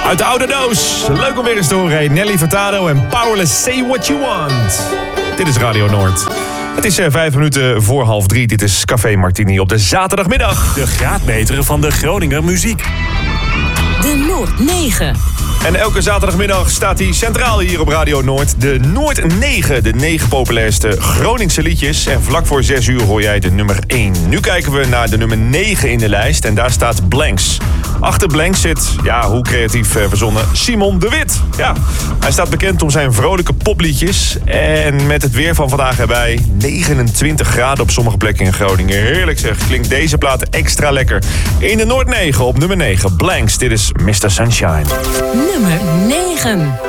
Uit de oude doos. Leuk om weer eens te horen. Nelly Furtado en Powerless, Say What You Want. Dit is Radio Noord. Het is 5 minuten voor 2:30. Dit is Café Martini op de zaterdagmiddag. De graadmeter van de Groninger muziek. De Noord 9. En elke zaterdagmiddag staat hij centraal hier op Radio Noord. De Noord 9, de 9 populairste Groningse liedjes. En vlak voor 6 uur hoor jij de nummer 1. Nu kijken we naar de nummer 9 in de lijst. En daar staat Blanks. Achter Blanks zit, ja, hoe creatief verzonnen, Simon de Wit. Ja, hij staat bekend om zijn vrolijke popliedjes. En met het weer van vandaag erbij 29 graden op sommige plekken in Groningen. Heerlijk zeg, klinkt deze plaat extra lekker. In de Noord 9 op nummer 9, Blanks. Dit is Mr. Sunshine. Nummer 9.